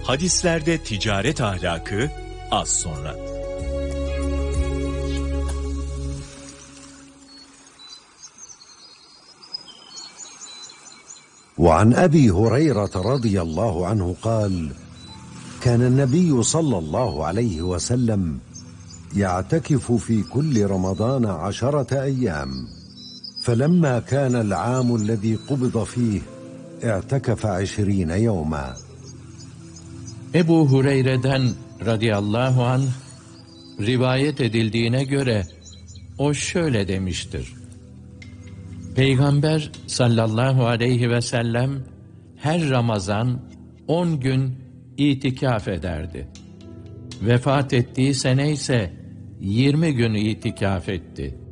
Hadislerde ticaret ahlakı az sonra. وعن أبي هريرة رضي الله عنه قال: كان النبي صلى الله عليه وسلم يعتكف في كل رمضان 10 أيام، فلما كان العام الذي قبض فيه اعتكف 20 يوما. Ebu Hureyre'den radıyallahu anh rivayet edildiğine göre o şöyle demiştir: Peygamber sallallahu aleyhi ve sellem her Ramazan 10 gün itikaf ederdi. Vefat ettiği sene ise 20 gün itikaf etti.